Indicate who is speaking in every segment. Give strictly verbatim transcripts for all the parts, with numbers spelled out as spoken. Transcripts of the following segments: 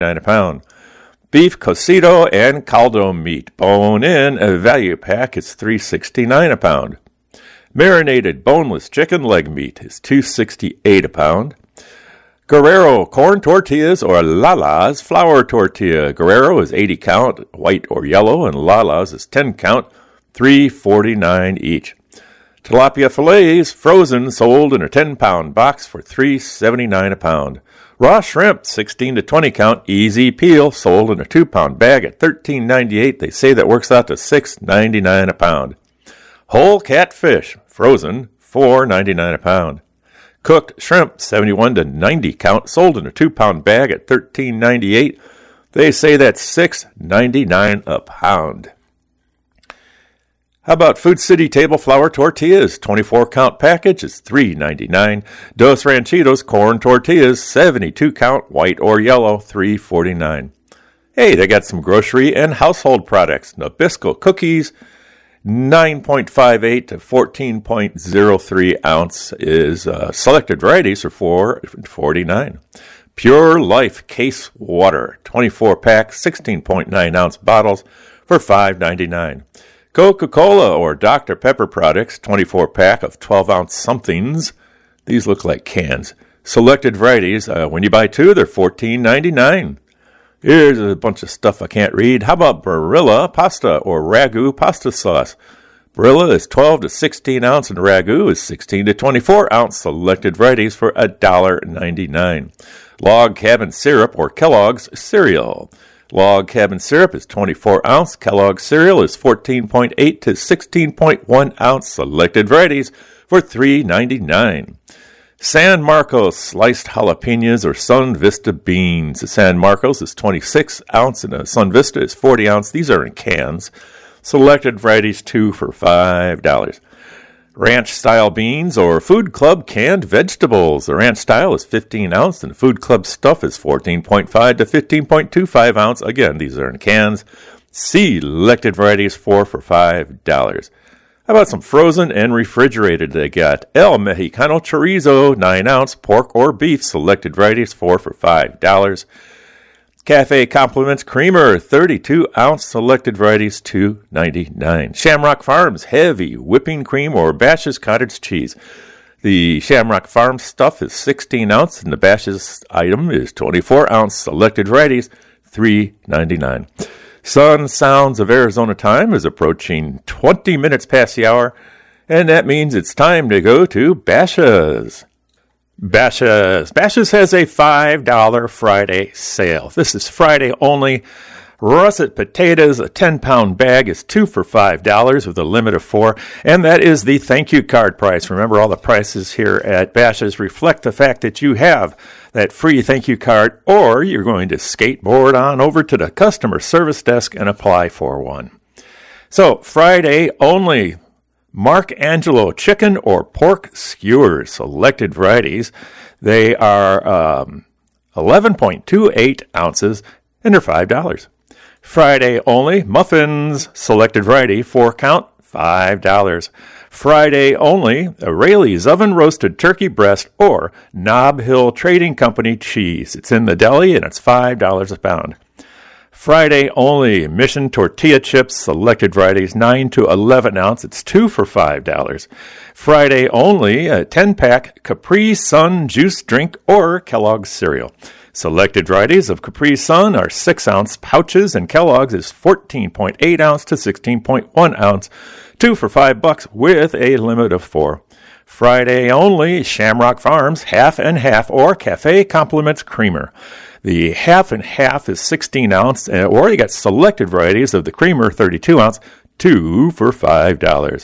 Speaker 1: a pound. Beef cocido and caldo meat, bone in, a value pack is three sixty-nine a pound. Marinated boneless chicken leg meat is two sixty-eight a pound. Guerrero corn tortillas or Lala's flour tortilla. Guerrero is eighty count, white or yellow, and Lala's is ten count, three forty-nine each. Tilapia fillets, frozen, sold in a ten pound box for three seventy-nine a pound. Raw shrimp, sixteen to twenty count, easy peel, sold in a two pound bag at thirteen ninety-eight. They say that works out to six ninety-nine a pound. Whole catfish, frozen, four ninety-nine a pound. Cooked shrimp, seventy-one to ninety count, sold in a two pound bag at thirteen ninety-eight. They say that's six ninety-nine a pound. How about Food City table flour tortillas? twenty-four count package is three ninety-nine. Dos Ranchitos corn tortillas, seventy-two count, white or yellow, three forty-nine. Hey, they got some grocery and household products. Nabisco cookies, nine point five eight to fourteen point zero three ounce is uh, selected varieties for four forty-nine. Pure Life case water, twenty-four pack, sixteen point nine ounce bottles for five ninety-nine. Coca-Cola or Doctor Pepper products, twenty-four pack of twelve ounce somethings. These look like cans. Selected varieties, uh, when you buy two, they're fourteen ninety-nine. Here's a bunch of stuff I can't read. How about Barilla pasta or Ragu pasta sauce? Barilla is twelve to sixteen ounce and Ragu is sixteen to twenty-four ounce. Selected varieties for one dollar ninety-nine. Log Cabin syrup or Kellogg's cereal. Log Cabin syrup is twenty-four ounce. Kellogg's cereal is fourteen point eight to sixteen point one ounce. Selected varieties for three ninety-nine. San Marcos sliced jalapenos or Sun Vista beans. The San Marcos is twenty-six ounce and a Sun Vista is forty ounce. These are in cans. Selected varieties two for five dollars. Ranch style beans or Food Club canned vegetables. The ranch style is fifteen ounce and the Food Club stuff is fourteen point five to fifteen point two five ounce. Again, these are in cans. Selected varieties four for five dollars. How about some frozen and refrigerated? They got El Mexicano chorizo, nine ounce, pork or beef. Selected varieties four for five dollars. Cafe Compliments Creamer, thirty-two ounce, selected varieties two ninety-nine. Shamrock Farms Heavy Whipping Cream or Bash's Cottage Cheese. The Shamrock Farms stuff is sixteen ounce and the Bash's item is twenty-four ounce. Selected varieties three ninety-nine. Sun Sounds of Arizona time is approaching twenty minutes past the hour, and that means it's time to go to Bash's. Bash's. Bash's has a five dollar Friday sale. This is Friday only. Russet potatoes, a ten pound bag, is two for five dollars with a limit of four. And that is the thank you card price. Remember, all the prices here at Bash's reflect the fact that you have that free thank you card, or you're going to skateboard on over to the customer service desk and apply for one. So, Friday only. Mark Angelo chicken or pork skewers, selected varieties. They are um, eleven point two eight ounces and they're five dollars. Friday only muffins, selected variety, four count, five dollars. Friday only Rayleigh's oven roasted turkey breast or Nob Hill Trading Company cheese. It's in the deli and it's five dollars a pound. Friday only Mission tortilla chips, selected varieties, nine to eleven ounce. It's two for five dollars. Friday only a ten pack Capri Sun juice drink or Kellogg's cereal. Selected varieties of Capri Sun are six ounce pouches and Kellogg's is fourteen point eight ounce to sixteen point one ounce. Two for five bucks with a limit of four. Friday only Shamrock Farms half and half or Cafe Compliments Creamer. The half and half is sixteen ounce, or you got selected varieties of the creamer, thirty-two ounce, two for five dollars.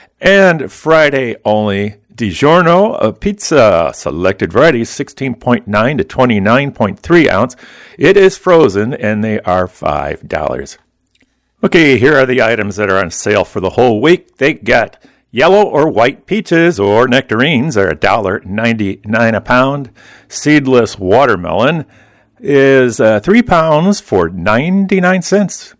Speaker 1: And Friday only, DiGiorno pizza, selected varieties, sixteen point nine to twenty-nine point three ounce. It is frozen, and they are five dollars. Okay, here are the items that are on sale for the whole week. They got yellow or white peaches or nectarines are one dollar ninety-nine a pound. Seedless watermelon is uh, three pounds for ninety-nine cents.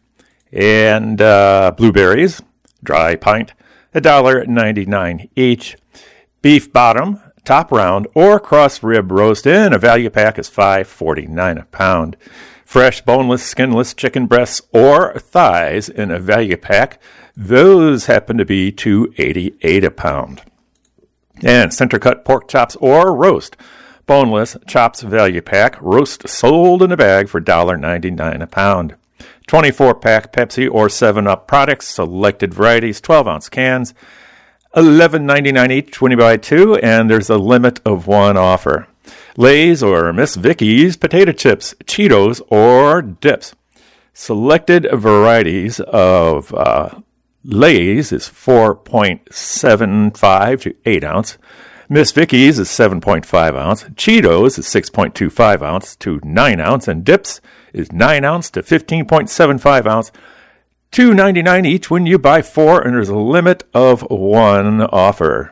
Speaker 1: And uh, blueberries, dry pint, one dollar ninety-nine each. Beef bottom, top round, or cross rib roast in a value pack is five forty-nine a pound. Fresh, boneless, skinless chicken breasts or thighs in a value pack. Those happen to be two dollars and eighty-eight cents a pound. And center cut pork chops or roast. Boneless chops value pack. Roast sold in a bag for one dollar and ninety-nine cents a pound. twenty-four pack Pepsi or seven up products. Selected varieties, twelve ounce cans. eleven ninety-nine each when you buy two, and there's a limit of one offer. Lay's or Miss Vickie's potato chips, Cheetos, or dips. Selected varieties of uh, Lay's is four point seven five to eight ounce. Miss Vickie's is seven point five ounce. Cheetos is six point two five ounce to nine ounce. And dips is nine ounce to fifteen point seven five ounce. two ninety-nine each when you buy four, and there's a limit of one offer.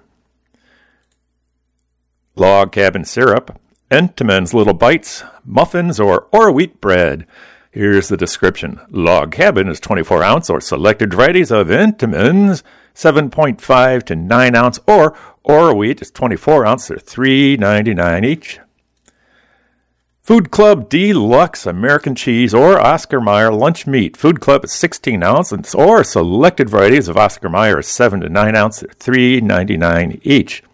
Speaker 1: Log Cabin syrup, Entenmann's Little Bites, muffins, or or wheat bread. Here's the description. Log Cabin is twenty-four ounce or selected varieties of Entenmann's, seven point five to nine ounce, or or wheat is twenty-four ounce or three ninety-nine each. Food Club Deluxe American Cheese or Oscar Mayer Lunch Meat. Food Club is sixteen ounce or selected varieties of Oscar Mayer is seven to nine ounce, three ninety-nine each.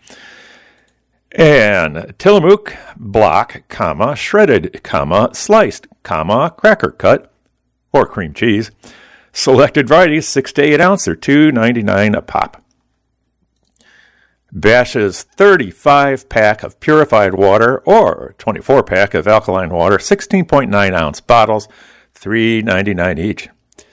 Speaker 1: And Tillamook block, comma, shredded, comma, sliced, comma, cracker cut or cream cheese. Selected varieties six to eight ounce or two ninety-nine a pop. Bash's thirty-five pack of purified water or twenty-four pack of alkaline water, sixteen point nine ounce bottles, three ninety-nine each.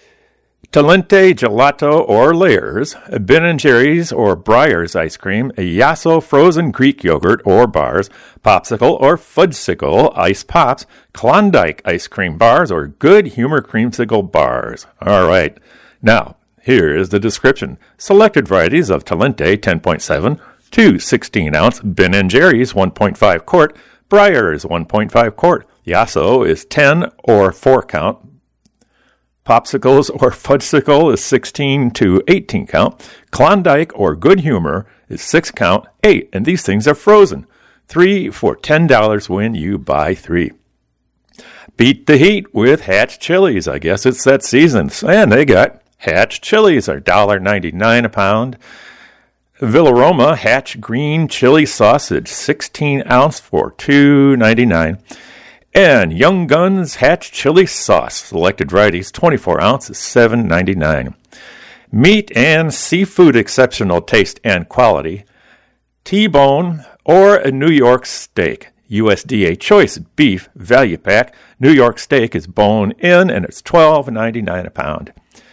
Speaker 1: Talente Gelato or Layers, Ben and Jerry's or Breyers ice cream, Yasso frozen Greek yogurt or bars, Popsicle or Fudgesicle ice pops, Klondike ice cream bars, or Good Humor creamsicle bars. All right, now here is the description. Selected varieties of Talente ten point seven to sixteen ounce, Ben and Jerry's one point five quart, Breyers one point five quart, Yasso is ten or four count, Popsicles or Fudgesicle is sixteen to eighteen count. Klondike or Good Humor is six count, eight, and these things are frozen. Three for ten dollars when you buy three. Beat the heat with Hatch chilies. I guess it's that season. And they got Hatch chilies are one dollar and ninety-nine cents a pound. Villaroma Hatch green chili sausage, sixteen ounce for two ninety-nine. And Young Guns Hatch Chili Sauce, selected varieties, twenty-four ounce, seven ninety-nine. Meat and seafood exceptional taste and quality. T-bone or a New York steak. U S D A Choice Beef Value Pack. New York steak is bone in, and it's twelve ninety-nine a pound.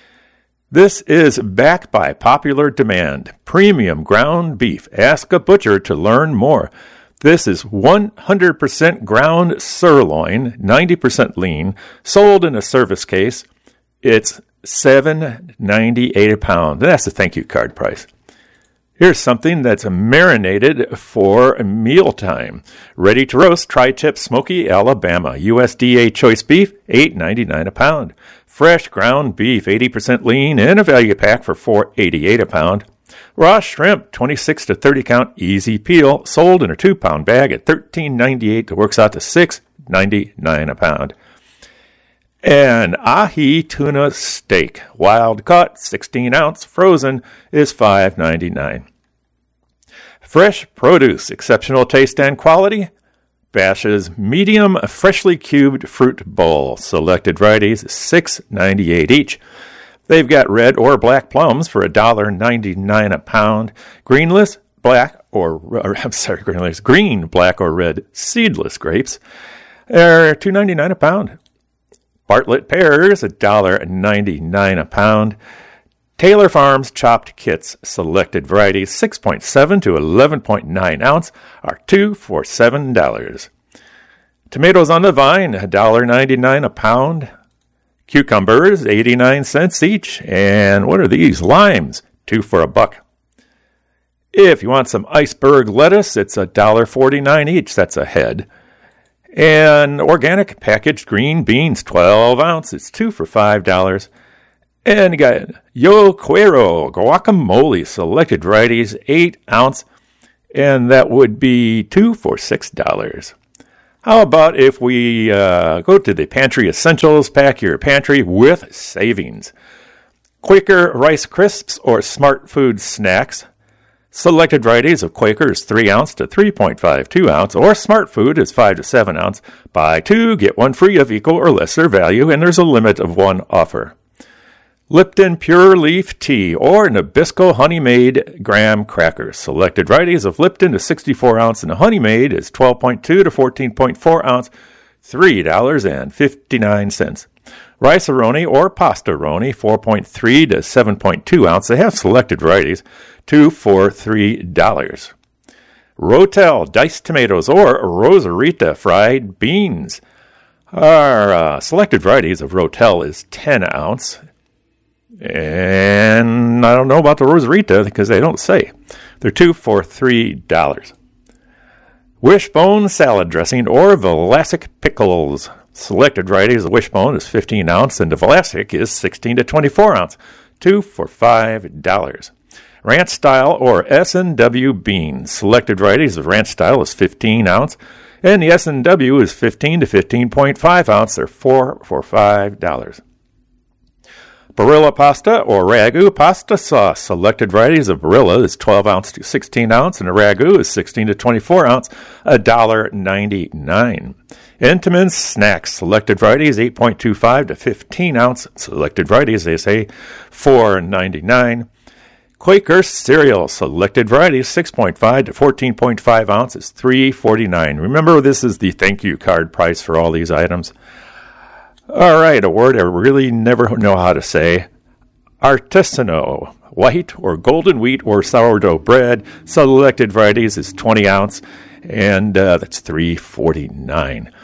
Speaker 1: This is backed by popular demand. Premium ground beef. Ask a butcher to learn more. This is one hundred percent ground sirloin, ninety percent lean, sold in a service case. It's seven ninety-eight a pound. That's a thank you card price. Here's something that's marinated for mealtime. Ready to roast tri-tip smoky Alabama. U S D A choice beef, eight ninety-nine a pound. Fresh ground beef, eighty percent lean, in a value pack for four eighty-eight a pound. Raw shrimp, twenty-six to thirty count, easy peel, sold in a two pound bag at thirteen ninety-eight. That works out to six ninety-nine a pound. And ahi tuna steak, wild caught, sixteen ounce, frozen, is five ninety-nine. Fresh produce, exceptional taste and quality. Bash's medium freshly cubed fruit bowl, selected varieties, six ninety-eight each. They've got red or black plums for one dollar and ninety-nine a pound. Greenless, black, or, or I'm sorry, greenless, green, black, or red seedless grapes are two ninety-nine a pound. Bartlett pears, one dollar and ninety-nine a pound. Taylor Farms chopped kits, selected varieties, six point seven to eleven point nine ounce, are two for seven dollars. Tomatoes on the vine, one dollar and ninety-nine a pound. Cucumbers, eighty-nine cents each. And what are these? Limes, two for a buck. If you want some iceberg lettuce, it's one dollar and forty-nine cents each. That's a head. And organic packaged green beans, twelve ounce. It's two for five dollars. And you got Yo Quiero guacamole, selected varieties, eight ounce. And that would be two for six dollars. How about if we uh, go to the Pantry Essentials, pack your pantry with savings? Quaker Rice Crisps or Smart Food Snacks. Selected varieties of Quaker is three ounce to three point five two ounce, or Smart Food is five to seven ounce. Buy two, get one free of equal or lesser value, and there's a limit of one offer. Lipton Pure Leaf Tea or Nabisco Honey Made Graham Crackers. Selected varieties of Lipton is sixty-four ounce, and the Honey Made is twelve point two to fourteen point four ounce, three dollars and fifty-nine cents. Rice-A-Roni or Pasta-Roni, four point three to seven point two ounce. They have selected varieties, two for three dollars. Rotel diced tomatoes or Rosarita fried beans. Our uh, selected varieties of Rotel is ten ounce. And I don't know about the Rosarita because they don't say. They're two for three dollars. Wishbone salad dressing or Vlasic pickles. Selected varieties of Wishbone is fifteen ounce, and the Vlasic is sixteen to twenty-four ounce, two for five dollars. Ranch Style or S and W beans. Selected varieties of Ranch Style is fifteen ounce, and the S and W is fifteen to fifteen point five ounce. They're four for five dollars. Barilla pasta or Ragu pasta sauce. Selected varieties of Barilla is twelve ounce to sixteen ounce, and the Ragu is sixteen to twenty-four ounce, one dollar ninety-nine. Entenmann's Snacks. Selected varieties eight point two five to fifteen ounce. Selected varieties, they say, four ninety-nine. Quaker cereal. Selected varieties six point five to fourteen point five ounces, three forty-nine. Remember, this is the thank you card price for all these items. All right, a word I really never know how to say. Artisanal. White or golden wheat or sourdough bread. Selected varieties is twenty ounce, and uh, that's three forty-nine.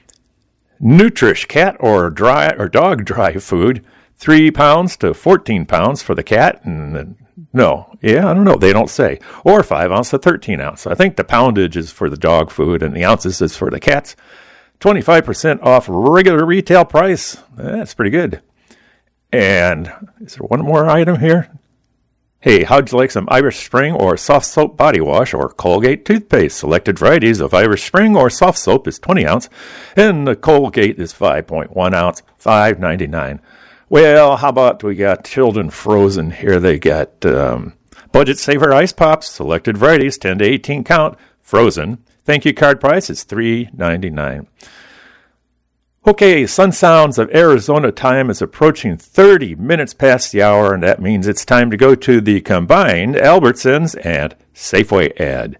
Speaker 1: Nutrish cat or dry or dog dry food, three pounds to fourteen pounds for the cat, and uh, no, yeah, I don't know, they don't say, or five ounce to thirteen ounce. I think the poundage is for the dog food and the ounces is for the cats. twenty-five percent off regular retail price. That's pretty good. And is there one more item here? Hey, how'd you like some Irish Spring or Soft Soap body wash or Colgate toothpaste? Selected varieties of Irish Spring or Soft Soap is twenty ounce, and the Colgate is five point one ounce, five ninety-nine. Well, how about we got children frozen here? They got um, Budget Saver Ice Pops, selected varieties, ten to eighteen count, frozen. Thank you card price is three ninety-nine. Okay, Sun Sounds of Arizona time is approaching thirty minutes past the hour, and that means it's time to go to the combined Albertsons and Safeway ad.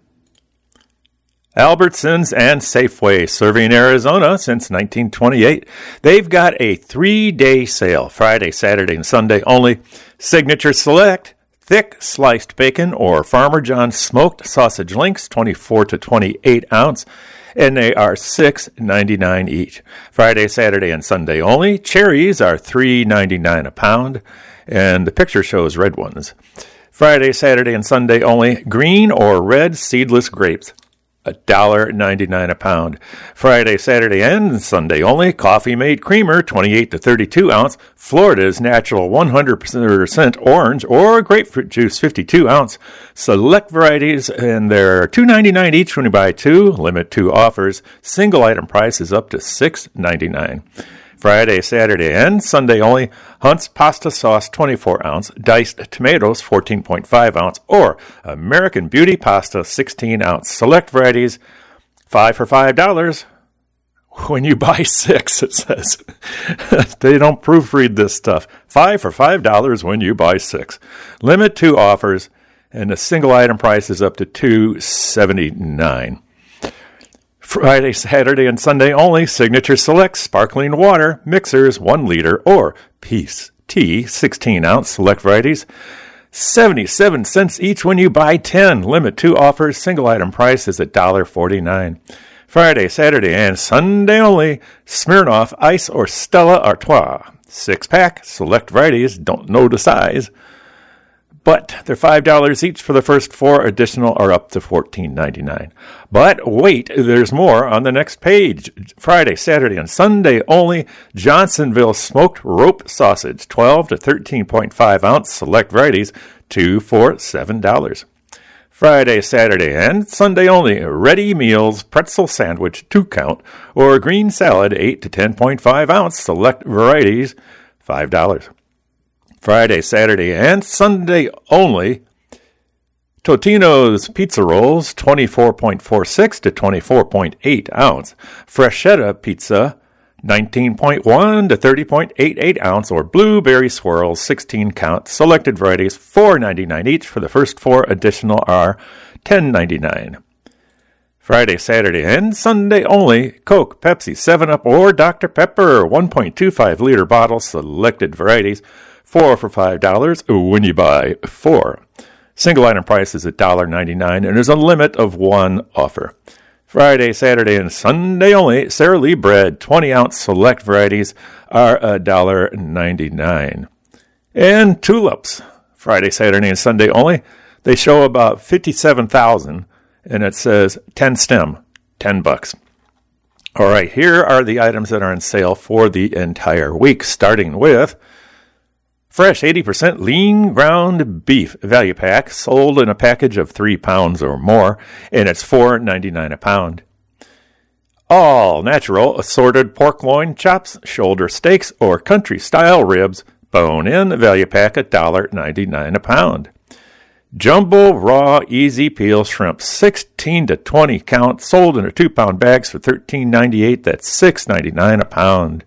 Speaker 1: Albertsons and Safeway, serving Arizona since nineteen twenty-eight. They've got a three-day sale, Friday, Saturday, and Sunday only. Signature Select, thick sliced bacon or Farmer John's smoked sausage links, twenty-four to twenty-eight ounce. And they are six ninety-nine each. Friday, Saturday, and Sunday only. Cherries are three ninety-nine a pound, and the picture shows red ones. Friday, Saturday, and Sunday only. Green or red seedless grapes, one dollar ninety-nine a pound. Friday, Saturday, and Sunday only. Coffee Mate Creamer, twenty-eight to thirty-two ounce. Florida's natural one hundred percent orange or grapefruit juice, fifty-two ounce. Select varieties, and they're two ninety-nine each when you buy two. Limit two offers. Single item price is up to six ninety-nine. Friday, Saturday, and Sunday only. Hunt's pasta sauce, twenty-four ounce. Diced tomatoes, fourteen point five ounce. Or American Beauty pasta, sixteen ounce. Select varieties, five for five dollars. When you buy six, it says. They don't proofread this stuff. Five for five dollars when you buy six. Limit two offers, and the single item price is up to two seventy-nine. Friday, Saturday, and Sunday only. Signature Select sparkling water mixers, one liter, or Peace Tea, sixteen ounce. Select varieties, seventy-seven cents each when you buy ten. Limit two offers. Single item price is one dollar forty-nine. Friday, Saturday, and Sunday only. Smirnoff Ice or Stella Artois, six pack. Select varieties, don't know the size, but they're five dollars each for the first four. Additional are up to fourteen ninety-nine. But wait, there's more on the next page. Friday, Saturday, and Sunday only. Johnsonville smoked rope sausage, twelve to thirteen point five ounce. Select varieties, two for seven dollars. Friday, Saturday, and Sunday only, ready meals, pretzel sandwich, two count, or green salad, eight to ten point five ounce, select varieties, five dollars. Friday, Saturday, and Sunday only, Totino's pizza rolls, twenty-four point four six to twenty-four point eight ounce, Freshetta pizza, nineteen point one to thirty point eight eight ounce, or blueberry swirls, sixteen count, selected varieties, four ninety-nine each. For the first four additional are ten ninety-nine. Friday, Saturday, and Sunday only, Coke, Pepsi, seven up, or Doctor Pepper, one point two five liter bottles, selected varieties, four for five dollars when you buy four. Single item price is one dollar ninety-nine, and there's a limit of one offer. Friday, Saturday, and Sunday only, Sara Lee bread, twenty ounce select varieties are one dollar ninety-nine. And tulips, Friday, Saturday, and Sunday only, they show about fifty-seven thousand, and it says ten stem, ten bucks. All right, here are the items that are on sale for the entire week, starting with fresh eighty percent lean ground beef value pack, sold in a package of three pounds or more, and it's four ninety-nine a pound. All natural assorted pork loin chops, shoulder steaks, or country-style ribs, bone-in value pack, one dollar ninety-nine a pound. Jumbo raw easy peel shrimp, sixteen to twenty count, sold in a two-pound bags for thirteen ninety-eight. That's six ninety-nine a pound.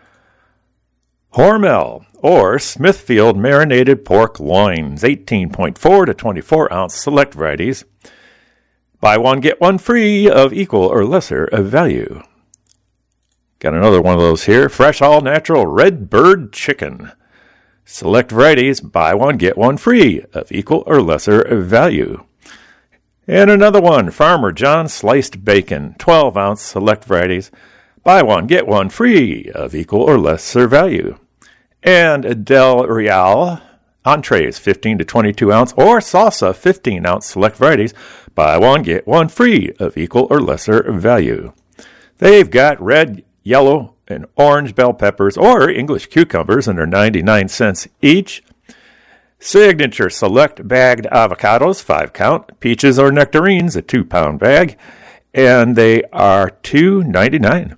Speaker 1: Hormel or Smithfield marinated pork loins, eighteen point four to twenty-four ounce, select varieties. Buy one, get one free of equal or lesser value. Got another one of those here. Fresh all natural red bird chicken. Select varieties, buy one, get one free of equal or lesser value. And another one, Farmer John sliced bacon, twelve ounce, select varieties. Buy one, get one free of equal or lesser value. And Del Real entrees, fifteen to twenty-two ounce, or salsa, fifteen ounce, select varieties. Buy one, get one free of equal or lesser value. They've got red, yellow, and orange bell peppers or English cucumbers, and they're ninety-nine cents each. Signature select bagged avocados, five count. Peaches or nectarines, a two pound bag, and they are two ninety-nine.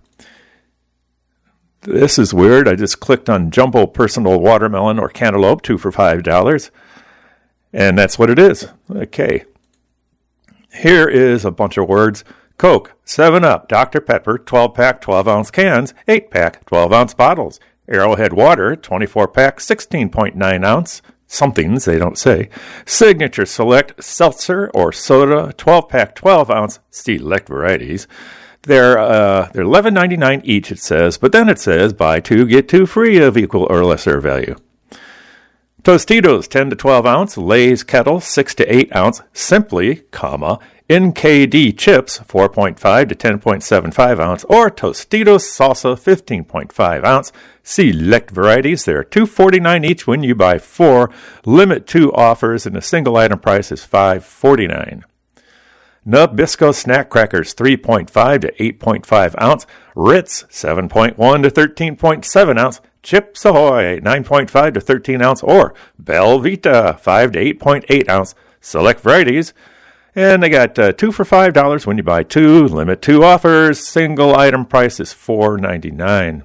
Speaker 1: This is weird. I just clicked on jumbo personal watermelon or cantaloupe, two for five dollars. And that's what it is. Okay. Here is a bunch of words. Coke, seven up, Doctor Pepper, twelve pack, twelve ounce cans, eight pack, twelve ounce bottles. Arrowhead Water, twenty-four pack, sixteen point nine ounce. Somethings, they don't say. Signature Select Seltzer or Soda, twelve pack, twelve ounce, select varieties. They're uh, they're eleven ninety-nine each, it says, but then it says buy two, get two free of equal or lesser value. Tostitos, ten to twelve ounce, Lay's Kettle, six to eight ounce, Simply, comma, N K D chips, four point five to ten point seven five ounce, or Tostitos salsa, fifteen point five ounce. Select varieties. They're two forty-nine each when you buy four. Limit two offers, and the single item price is five forty-nine. Nabisco snack crackers, three point five to eight point five ounce. Ritz, seven point one to thirteen point seven ounce. Chips Ahoy, nine point five to thirteen ounce. Or Belvita, five to eight point eight ounce. Select varieties. And they got uh, two for five dollars when you buy two. Limit two offers. Single item price is four ninety-nine.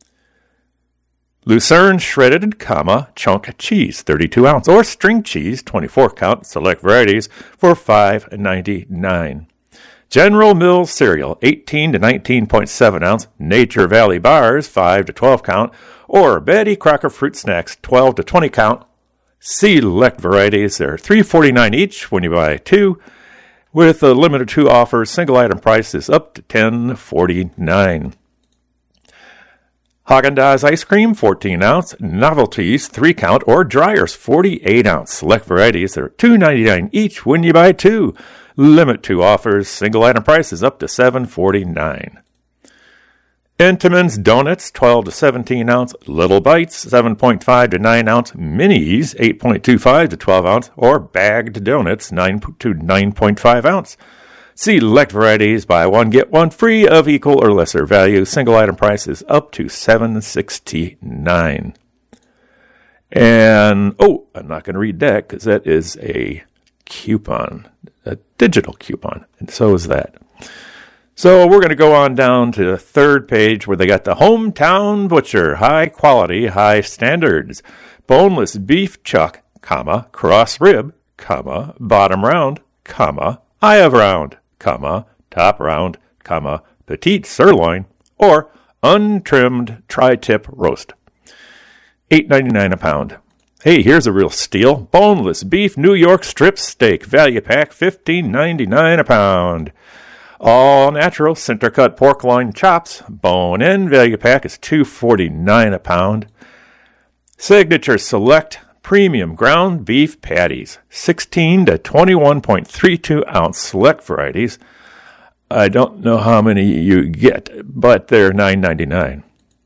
Speaker 1: Lucerne shredded, comma, chunk cheese, thirty-two ounce, or string cheese, twenty-four count, select varieties, for five ninety-nine. General Mills cereal, eighteen to nineteen point seven ounce, Nature Valley bars, five to twelve count, or Betty Crocker fruit snacks, twelve to twenty count, select varieties. They're three forty-nine each when you buy two. With a limit of two offers, single item price is up to ten forty-nine. Haagen-Dazs ice cream, fourteen ounce, Novelties, three count, or Dryers, forty-eight ounce. Select varieties, they're two ninety-nine each when you buy two. Limit two offers, single item price is up to seven forty-nine. Entenmann's Donuts, twelve to seventeen ounce, Little Bites, seven point five to nine ounce, Minis, eight point two five to twelve ounce, or Bagged Donuts, nine to nine point five ounce. Select varieties, buy one, get one free of equal or lesser value. Single item price is up to seven sixty-nine. And, oh, I'm not going to read that because that is a coupon, a digital coupon, and so is that. So we're going to go on down to the third page where they got the Hometown Butcher, high quality, high standards, boneless beef chuck, comma, cross rib, comma, bottom round, comma, eye of round, comma, top round, comma, petite sirloin, or untrimmed tri-tip roast. eight ninety-nine a pound. Hey, here's a real steal. Boneless beef New York strip steak, value pack, fifteen ninety-nine a pound. All natural center cut pork loin chops, bone in, value pack is two forty-nine a pound. Signature select premium ground beef patties, sixteen to twenty-one point three two ounce select varieties. I don't know how many you get, but they're nine ninety-nine.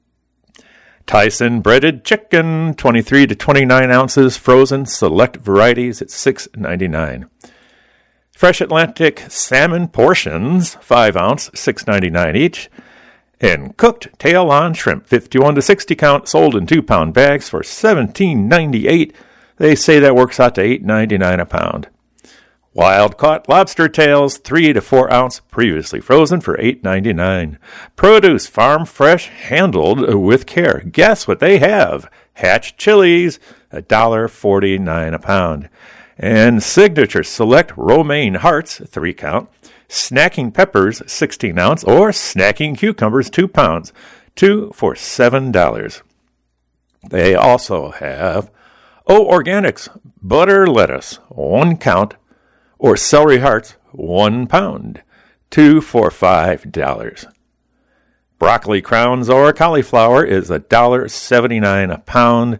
Speaker 1: Tyson breaded chicken, twenty-three to twenty-nine ounces, frozen select varieties at six ninety-nine. Fresh Atlantic salmon portions, five ounce, six ninety-nine each. And cooked tail-on shrimp, fifty-one to sixty count, sold in two pound bags for seventeen ninety-eight. They say that works out to eight ninety-nine a pound. Wild-caught lobster tails, three to four ounce, previously frozen for eight ninety-nine. Produce farm fresh, handled with care. Guess what they have? Hatch chilies, one forty-nine a pound. And signature select romaine hearts, three count. Snacking peppers, sixteen ounce, or snacking cucumbers, two pounds, two for seven dollars. They also have O Organics butter lettuce, one count, or celery hearts, one pound, two for five dollars. Broccoli crowns or cauliflower is one seventy-nine a pound.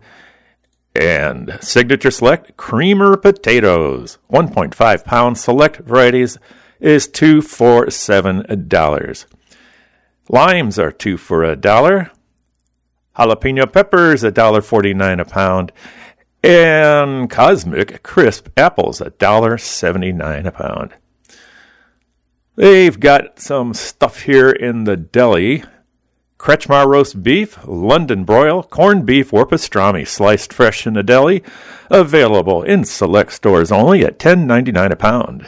Speaker 1: And Signature Select creamer potatoes, one point five pound select varieties, is two for seven dollars. Limes are two for a dollar. Jalapeno peppers, one forty-nine a pound. And Cosmic crisp apples, one seventy-nine a pound. They've got some stuff here in the deli. Kretschmar roast beef, London broil, corned beef, or pastrami, sliced fresh in the deli, available in select stores only at ten ninety-nine a pound.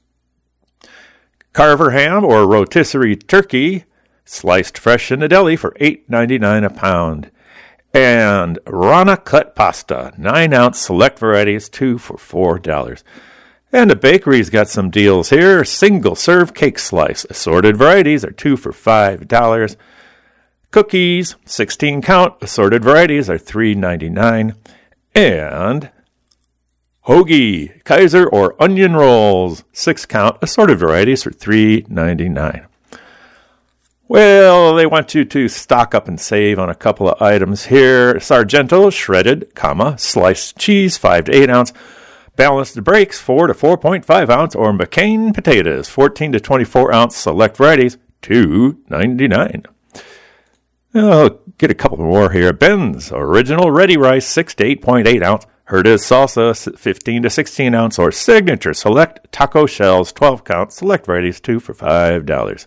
Speaker 1: Carver ham or rotisserie turkey, sliced fresh in the deli for eight ninety-nine a pound. And Rana cut pasta, nine ounce select varieties, two for four dollars. And the bakery's got some deals here. Single serve cake slice, assorted varieties are two for five dollars. Cookies, sixteen count, assorted varieties are three ninety-nine. And hoagie, Kaiser or onion rolls, six count, assorted varieties for three ninety-nine. Well, they want you to stock up and save on a couple of items here. Sargento shredded, comma, sliced cheese, five to eight ounce. Balanced breaks, four to four point five ounce. Or McCain potatoes, fourteen to twenty-four ounce, select varieties, two ninety-nine. I'll get a couple more here. Ben's original ready rice, six to eight point eight ounce. Herdez salsa, fifteen to sixteen ounce. Or Signature select taco shells, twelve count, select varieties, two for five dollars.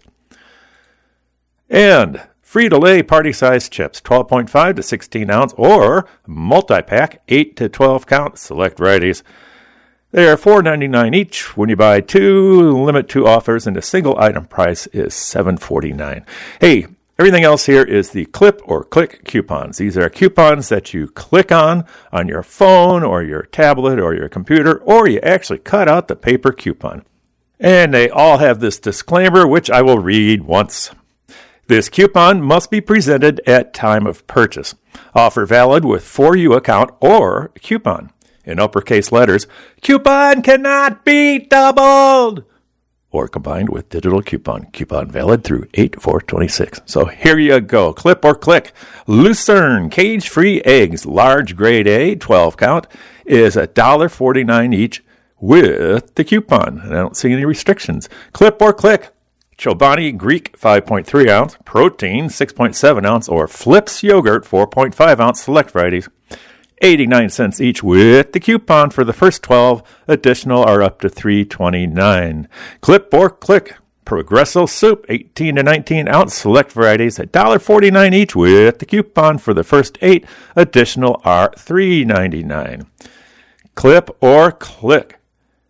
Speaker 1: And Frito-Lay party-sized chips, twelve point five to sixteen ounce, or multi-pack, eight to twelve count, select varieties. They are four ninety-nine each. When you buy two, limit two offers, and the single item price is seven forty-nine. Hey, everything else here is the clip or click coupons. These are coupons that you click on on your phone or your tablet or your computer, or you actually cut out the paper coupon. And they all have this disclaimer, which I will read once. This coupon must be presented at time of purchase. Offer valid with for you account or coupon. In uppercase letters, coupon cannot be doubled or combined with digital coupon. Coupon valid through eight four twenty-six. So here you go. Clip or click. Lucerne cage-free eggs, large grade A, twelve count, is one forty-nine each with the coupon. And I don't see any restrictions. Clip or click. Chobani Greek five point three ounce, protein six point seven ounce, or Flips yogurt four point five ounce, select varieties, eighty-nine cents each with the coupon for the first twelve. Additional are up to three twenty-nine. Clip or click. Progresso soup eighteen to nineteen ounce, select varieties at one forty-nine each with the coupon for the first eight. Additional are three ninety-nine. Clip or click.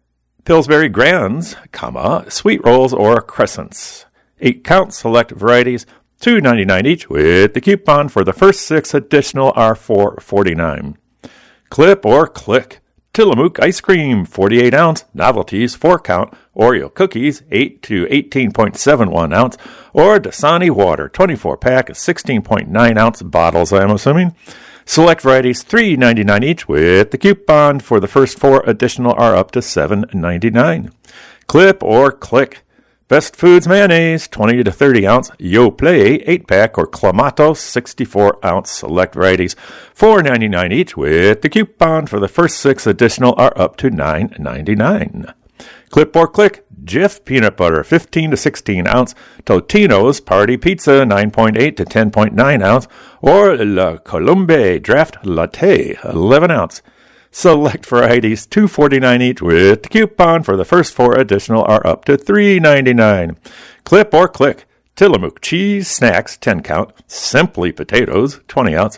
Speaker 1: Pillsbury Grands, comma, sweet rolls or crescents. Eight count select varieties, two ninety-nine each with the coupon for the first six additional are four forty-nine. Clip or Click. Tillamook ice cream, forty-eight ounce, novelties, four count, Oreo cookies, eight to eighteen point seven one ounce, or Dasani water, twenty-four pack, sixteen point nine ounce bottles, I'm assuming. Select varieties, three ninety-nine each with the coupon for the first four additional are up to seven ninety-nine. Clip or Click. Best Foods mayonnaise, twenty to thirty ounce, Yoplait eight pack, or Clamato sixty-four ounce. Select varieties, four ninety-nine each with the coupon for the first six additional are up to nine ninety-nine. Clip or Click. Jif peanut butter, fifteen to sixteen ounce, Totino's Party Pizza, nine point eight to ten point nine ounce, or La Colombe Draft Latte, eleven ounce. Select varieties, two forty-nine each with the coupon for the first four additional are up to three ninety-nine. Clip or Click. Tillamook cheese snacks, ten count, Simply potatoes, twenty ounce,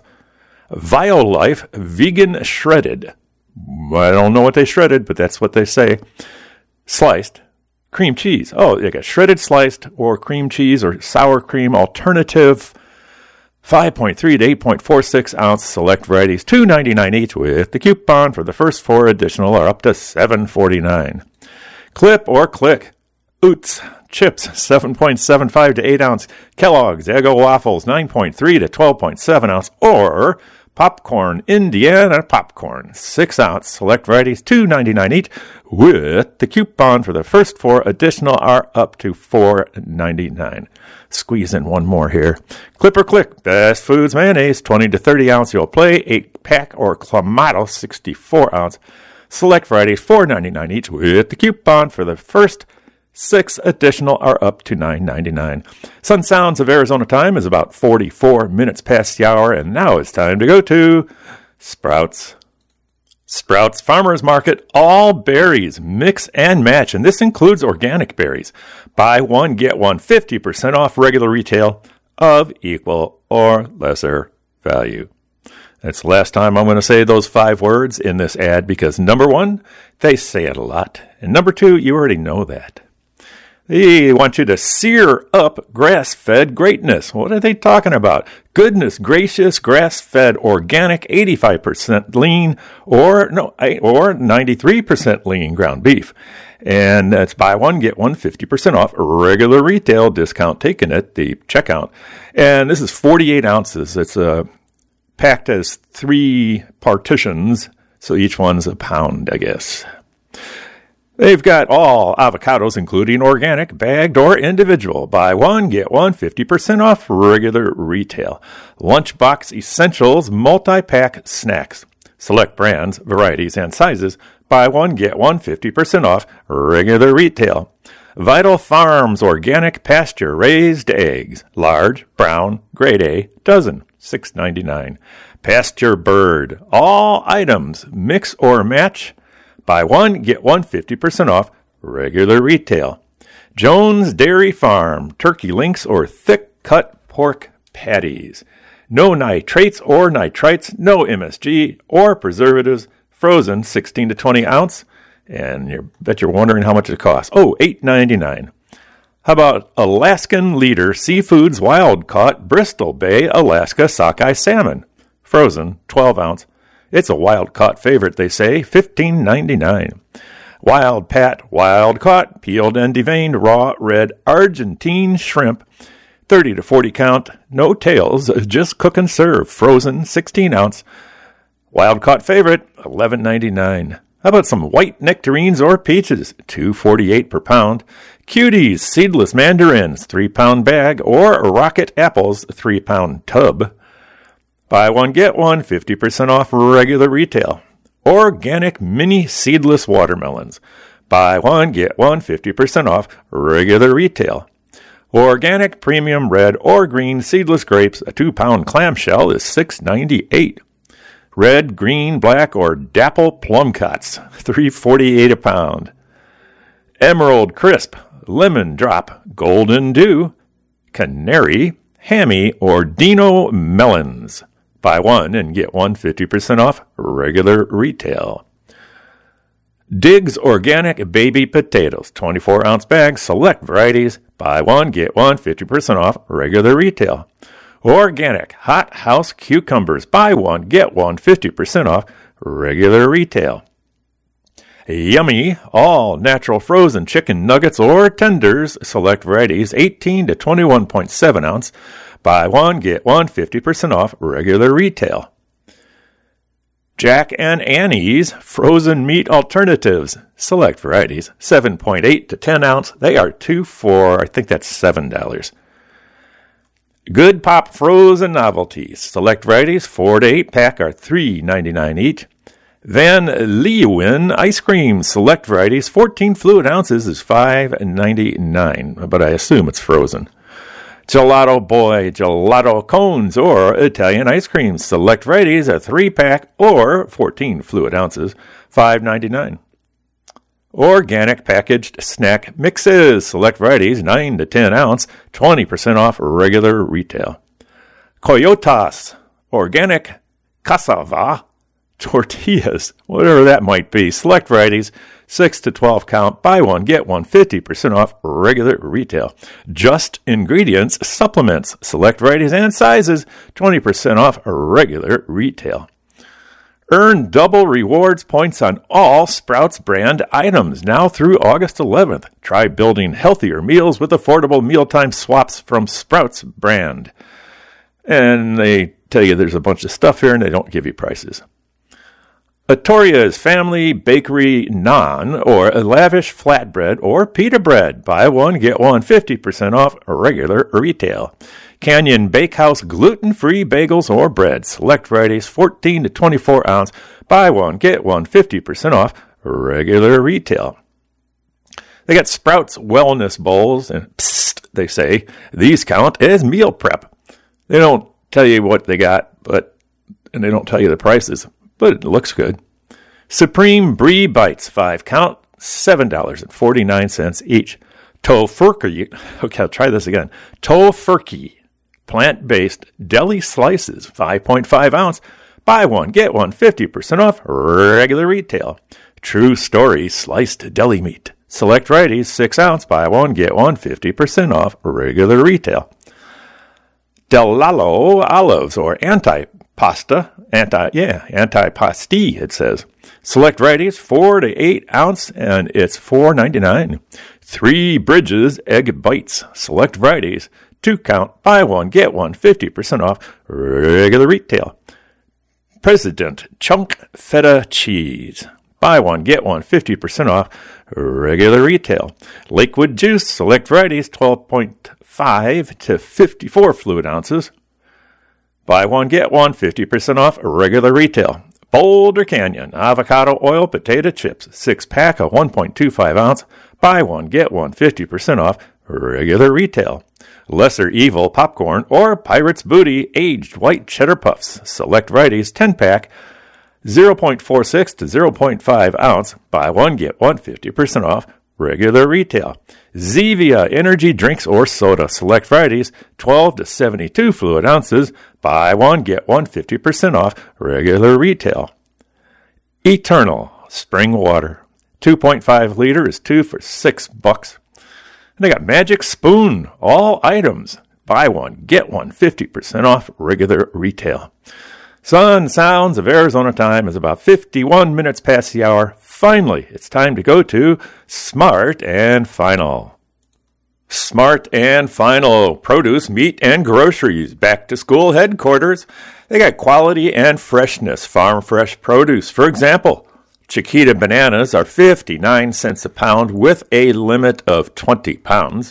Speaker 1: Violife vegan shredded. I don't know what they shredded, but that's what they say. Sliced cream cheese. Oh, like a shredded sliced or cream cheese or sour cream alternative. five point three to eight point four six ounce. Select varieties, two ninety-nine each with the coupon for the first four additional are up to seven forty-nine. Clip or Click. Oots chips, seven point seven five to eight ounce, Kellogg's Eggo waffles, nine point three to twelve point seven ounce, or Popcorn Indiana popcorn, six ounce. Select varieties, two ninety-nine each with the coupon for the first four additional are up to four ninety-nine. Squeeze in one more here. Clip or Click. Best Foods mayonnaise, twenty to thirty ounce, Yoplait eight pack, or Clamato sixty-four ounce. Select varieties, four ninety-nine each with the coupon for the first six additional are up to nine ninety-nine. Sun Sounds of Arizona time is about forty-four minutes past the hour, and now it's time to go to Sprouts. Sprouts Farmers Market, all berries, mix and match, and this includes organic berries. Buy one, get one, fifty percent off regular retail of equal or lesser value. That's the last time I'm going to say those five words in this ad because, number one, they say it a lot, and number two, you already know that. They want you to sear up grass-fed greatness. What are they talking about? Goodness gracious, grass-fed organic, eighty-five percent lean, or no, or ninety-three percent lean ground beef. And that's buy one, get one, fifty percent off. Regular retail discount taken at the checkout. And this is forty-eight ounces. It's uh, packed as three partitions, so each one's a pound, I guess. They've got all avocados, including organic, bagged, or individual. Buy one, get one, fifty percent off regular retail. Lunchbox Essentials multi-pack snacks. Select brands, varieties, and sizes. Buy one, get one, fifty percent off regular retail. Vital Farms organic pasture-raised eggs. Large, brown, grade A, dozen, six ninety-nine. Pasture Bird, all items, mix or match. Buy one, get one, fifty percent off regular retail. Jones Dairy Farm, turkey links or thick-cut pork patties. No nitrates or nitrites, no M S G or preservatives, frozen sixteen to twenty ounce. And you bet you're wondering how much it costs. Oh, eight ninety-nine. How about Alaskan Leader Seafoods Wild Caught Bristol Bay, Alaska sockeye salmon, frozen twelve ounce. It's a wild-caught favorite, they say, fifteen ninety-nine. Wild Pat, wild-caught, peeled and deveined, raw, red, Argentine shrimp, thirty to forty count, no tails, just cook and serve, frozen, sixteen ounce. Wild-caught favorite, eleven ninety-nine. How about some white nectarines or peaches, two forty-eight per pound. Cuties, seedless mandarins, three pound bag, or rocket apples, three pound tub. Buy one, get one, fifty percent off regular retail. Organic mini seedless watermelons. Buy one, get one, fifty percent off regular retail. Organic premium red or green seedless grapes, a two pound clamshell is six ninety-eight. Red, green, black, or dapple plum cuts, three forty-eight a pound. Emerald Crisp, Lemon Drop, Golden Dew, Canary, Hammy, or Dino melons. Buy one and get one fifty percent off regular retail. Diggs Organic Baby Potatoes, twenty-four ounce bags, select varieties. Buy one, get one, fifty percent off, regular retail. Organic Hot House Cucumbers, buy one, get one, fifty percent off, regular retail. Yummy All Natural Frozen Chicken Nuggets or Tenders, select varieties, eighteen to twenty-one point seven ounce. Buy one, get one, fifty percent off, regular retail. Jack and Annie's Frozen Meat Alternatives, select varieties, seven point eight to ten ounce. They are two for, I think that's seven dollars. Good Pop Frozen Novelties, select varieties, four to eight pack are three ninety-nine each. Van Leeuwen Ice Cream, select varieties, fourteen fluid ounces is five ninety-nine, but I assume it's frozen. Gelato Boy Gelato Cones or Italian Ice Cream, select varieties, a three pack or fourteen fluid ounces, five ninety-nine. Organic Packaged Snack Mixes, select varieties, nine to ten ounce, twenty percent off regular retail. Coyotas Organic Cassava Tortillas, whatever that might be, select varieties, six to twelve count, buy one, get one, fifty percent off regular retail. Just Ingredients Supplements, select varieties and sizes, twenty percent off regular retail. Earn double rewards points on all Sprouts brand items now through August eleventh. Try building healthier meals with affordable mealtime swaps from Sprouts brand. And they tell you there's a bunch of stuff here and they don't give you prices. Atoria's Family Bakery Naan or a Lavish Flatbread or Pita Bread. Buy one, get one, fifty percent off regular retail. Canyon Bakehouse Gluten-Free Bagels or Bread. Select varieties, fourteen to twenty-four ounce. Buy one, get one, fifty percent off regular retail. They got Sprouts Wellness Bowls, and psst, they say, these count as meal prep. They don't tell you what they got, but and they don't tell you the prices. But it looks good. Supreme Brie Bites, five count, seven dollars and forty-nine cents each. Tofurkey, okay, I'll try this again. Tofurkey, plant-based deli slices, five point five ounce. Buy one, get one, fifty percent off, regular retail. True Story sliced deli meat. Select varieties, six ounce. Buy one, get one, fifty percent off, regular retail. Delalo olives or anti-pasta, anti, yeah, anti-pasti, it says. Select varieties, four to eight ounce, and it's four ninety-nine. Three Bridges egg bites. Select varieties, two count, buy one, get one, fifty percent off, regular retail. President Chunk Feta Cheese. Buy one, get one, fifty percent off, regular retail. Lakewood Juice, select varieties, twelve point five to fifty-four fluid ounces. Buy one, get one, fifty percent off, regular retail. Boulder Canyon Avocado Oil Potato Chips, six pack of one point two five ounce. Buy one, get one, fifty percent off, regular retail. Lesser Evil Popcorn or Pirate's Booty Aged White Cheddar Puffs, select varieties, ten pack, zero point four six to zero point five ounce. Buy one, get one, fifty percent off, regular retail. Zevia Energy Drinks or Soda, select varieties, twelve to seventy-two fluid ounces. Buy one, get one, fifty percent off, regular retail. Eternal Spring Water, two point five liter is two for six bucks. And they got Magic Spoon, all items. Buy one, get one, fifty percent off, regular retail. Sun Sounds of Arizona time is about fifty-one minutes past the hour. Finally, it's time to go to Smart and Final. Smart and Final Produce, Meat, and Groceries. Back to school headquarters. They got quality and freshness. Farm fresh produce. For example, Chiquita bananas are fifty-nine cents a pound with a limit of twenty pounds.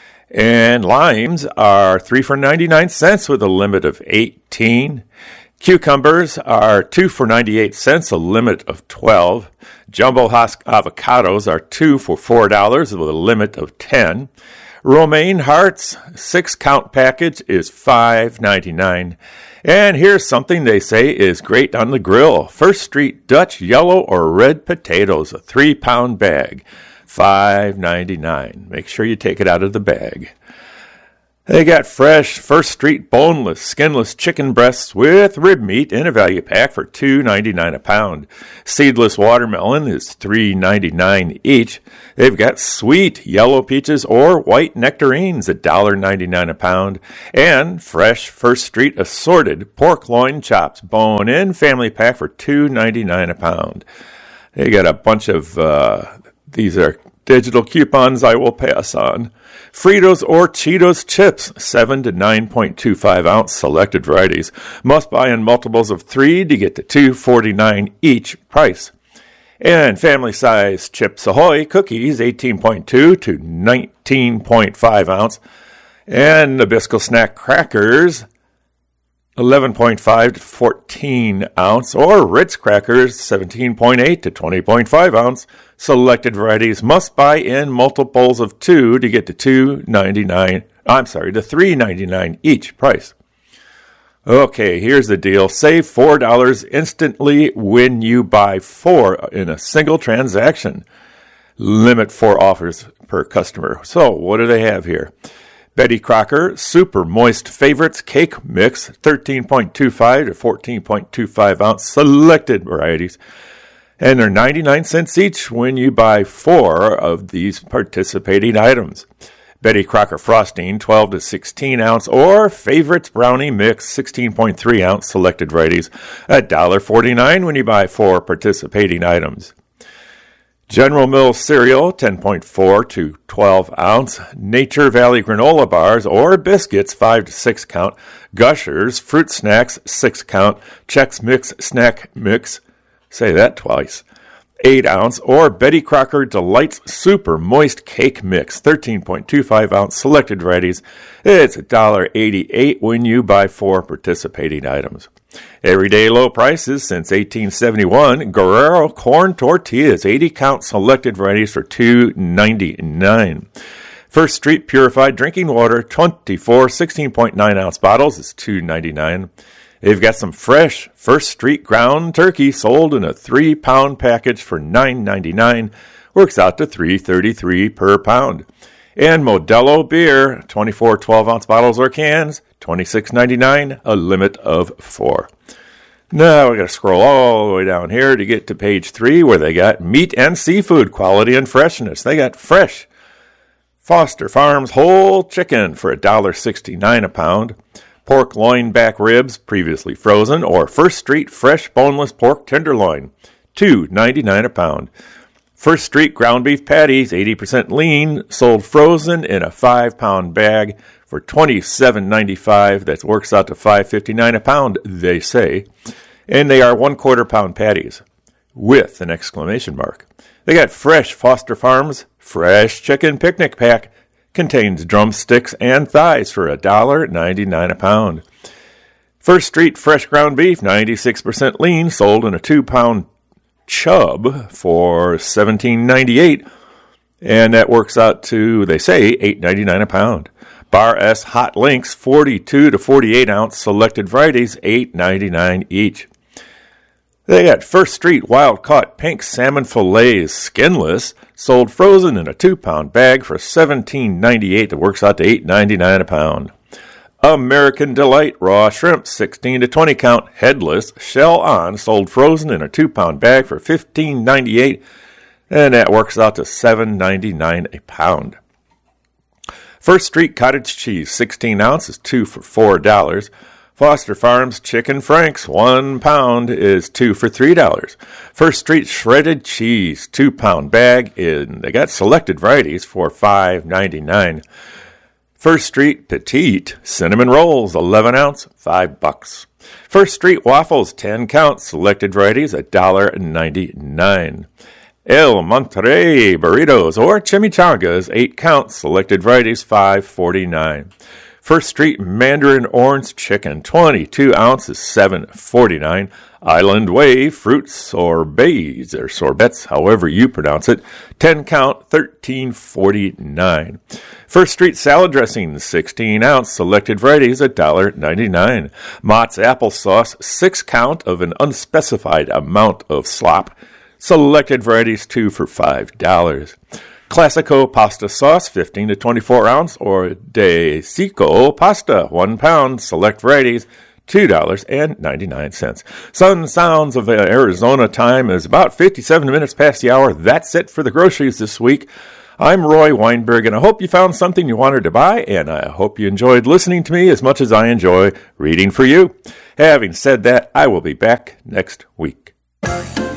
Speaker 1: And limes are three for ninety-nine cents with a limit of eighteen. Cucumbers are two for ninety-eight cents, a limit of twelve. Jumbo Husk avocados are two for four dollars with a limit of ten. Romaine hearts, six count package is five ninety-nine. And here's something they say is great on the grill. First Street Dutch yellow or red potatoes, a three pound bag, five ninety-nine. Make sure you take it out of the bag. They got fresh First Street boneless, skinless chicken breasts with rib meat in a value pack for two ninety-nine a pound. Seedless watermelon is three ninety-nine each. They've got sweet yellow peaches or white nectarines, one ninety-nine a pound. And fresh First Street assorted pork loin chops, bone-in family pack for two ninety-nine a pound. They got a bunch of, uh, these are digital coupons I will pass on. Fritos or Cheetos chips, seven to nine point two five ounce selected varieties. Must buy in multiples of three to get to two forty-nine each price. And family size Chips Ahoy cookies, eighteen point two to nineteen point five ounce. And Nabisco snack crackers, eleven point five to fourteen ounce, or Ritz crackers, seventeen point eight to twenty point five ounce. Selected varieties must buy in multiples of two to get to two ninety-nine. I'm sorry, to three ninety-nine each price. Okay, here's the deal. Save four dollars instantly when you buy four in a single transaction. Limit four offers per customer. So, what do they have here? Betty Crocker Super Moist Favorites Cake Mix, thirteen point two five to fourteen point two five ounce selected varieties. And they're ninety-nine cents each when you buy four of these participating items. Betty Crocker Frosting, twelve to sixteen ounce, or Favorites Brownie Mix, sixteen point three ounce selected varieties, one forty-nine when you buy four participating items. General Mills cereal, ten point four to twelve ounce. Nature Valley granola bars or biscuits, five to six count. Gushers Fruit Snacks, six count. Chex Mix Snack Mix, say that twice, eight ounce. Or Betty Crocker Delights Super Moist Cake Mix, thirteen point two five ounce selected varieties. It's one eighty-eight when you buy four participating items. Everyday low prices since eighteen seventy-one. Guerrero Corn Tortillas, eighty count selected varieties for two ninety-nine. First Street Purified Drinking Water, twenty-four sixteen point nine ounce bottles is two ninety-nine. They've got some fresh First Street ground turkey sold in a three pound package for nine ninety-nine. Works out to three thirty-three per pound. And Modelo beer, twenty-four twelve ounce bottles or cans, twenty-six ninety-nine, a limit of four. Now we got to scroll all the way down here to get to page three, where they got meat and seafood quality and freshness. They got fresh Foster Farms whole chicken for one sixty-nine a pound. Pork loin back ribs, previously frozen, or First Street fresh boneless pork tenderloin, two ninety-nine a pound. First Street ground beef patties, eighty percent lean, sold frozen in a five pound bag for twenty-seven ninety-five. That works out to five fifty-nine a pound, they say. And they are one quarter pound patties with an exclamation mark. They got fresh Foster Farms fresh chicken picnic pack. Contains drumsticks and thighs for one ninety-nine a pound. First Street fresh ground beef, ninety-six percent lean, sold in a two pound chub for seventeen ninety-eight, and that works out to, they say, eight ninety-nine a pound. Bar S Hot Links, forty-two to forty-eight ounce selected varieties, eight ninety-nine each. They got First Street wild caught pink salmon fillets, skinless, sold frozen in a two pound bag for seventeen ninety-eight. That works out to eight ninety-nine a pound. American Delight raw shrimp, sixteen to twenty count, headless, shell on, sold frozen in a two pound bag for fifteen ninety-eight, and that works out to seven ninety-nine a pound. First Street cottage cheese, sixteen ounces, two for four dollars. Foster Farms Chicken Franks, one pound is two for three dollars. First Street shredded cheese, two pound bag, and they got selected varieties for five ninety-nine. First Street Petite cinnamon rolls, eleven ounce, five bucks. First Street waffles, ten count, selected varieties, one ninety-nine. El Monterey burritos or chimichangas, eight count, selected varieties, five forty-nine. First Street Mandarin Orange Chicken, twenty-two ounces, seven forty-nine. Island Way Fruit Sorbets, or sorbets, however you pronounce it, ten count, thirteen forty-nine. First Street Salad Dressing, sixteen ounce, selected varieties, one ninety-nine. Mott's Applesauce, six count of an unspecified amount of slop, selected varieties, two for five dollars. Classico pasta sauce, fifteen to twenty-four ounce, or De Sico pasta, one pound, select varieties, two dollars and ninety-nine cents. Sun Sounds of Arizona time is about fifty-seven minutes past the hour. That's it for the groceries this week. I'm Roy Weinberg, and I hope you found something you wanted to buy, and I hope you enjoyed listening to me as much as I enjoy reading for you. Having said that, I will be back next week.